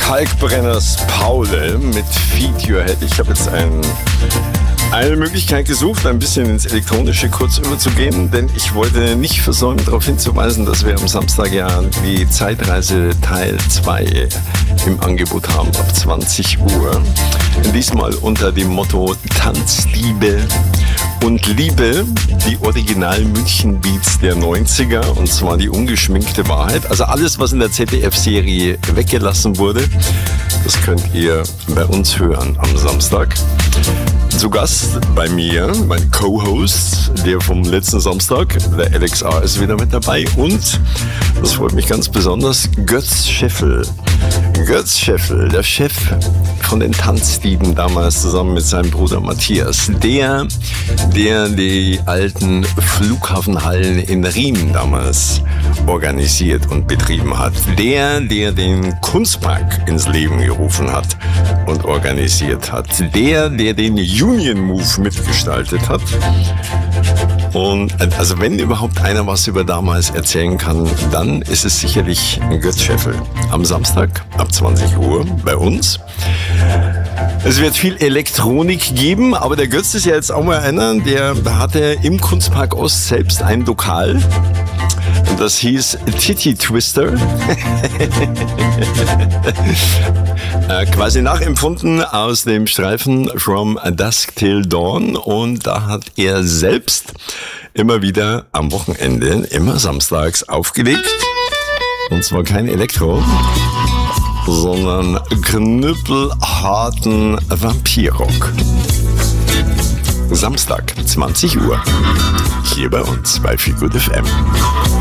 Kalkbrenners Paul mit Feed Your Head. Ich habe jetzt eine Möglichkeit gesucht, ein bisschen ins Elektronische kurz überzugehen, denn ich wollte nicht versäumen, darauf hinzuweisen, dass wir am Samstag ja die Zeitreise Teil 2 im Angebot haben, ab 20 Uhr. Diesmal unter dem Motto Tanzliebe und Liebe, die originalen München-Beats der 90er, und zwar die ungeschminkte Wahrheit. Also alles, was in der ZDF-Serie weggelassen wurde, das könnt ihr bei uns hören am Samstag. Zu Gast bei mir, mein Co-Host, der vom letzten Samstag, der Alex A. ist wieder mit dabei, und, das freut mich ganz besonders, Götz Scheffel. Götz Scheffel, der Chef von den Tanzdieben damals zusammen mit seinem Bruder Matthias. Der die alten Flughafenhallen in Riem damals organisiert und betrieben hat. Der den Kunstpark ins Leben gerufen hat und organisiert hat. Der den Union Move mitgestaltet hat. Und also wenn überhaupt einer was über damals erzählen kann, dann ist es sicherlich Götz Scheffel. Am Samstag ab 20 Uhr bei uns. Es wird viel Elektronik geben, aber der Götz ist ja jetzt auch mal einer, der hatte im Kunstpark Ost selbst ein Lokal. Und das hieß Titty Twister. Quasi nachempfunden aus dem Streifen From Dusk Till Dawn. Und da hat er selbst immer wieder am Wochenende, immer samstags aufgelegt. Und zwar kein Elektro, sondern knüppelharten Vampirrock. Samstag, 20 Uhr. Hier bei uns bei Feel Good FM.